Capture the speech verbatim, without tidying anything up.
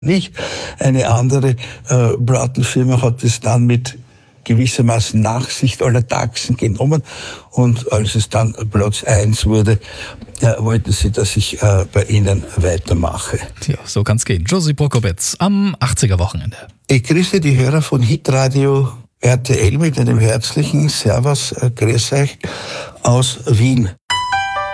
nicht. Eine andere äh, Plattenfirma hat es dann mit gewissermaßen Nachsicht aller Taxen genommen, und als es dann Platz eins wurde, äh, wollten sie, dass ich äh, bei ihnen weitermache. Ja, so kann's gehen. Josie Prokopetz am achtziger-Wochenende. Ich grüße die Hörer von Hitradio R T L mit einem herzlichen Servus, äh, grüß euch aus Wien.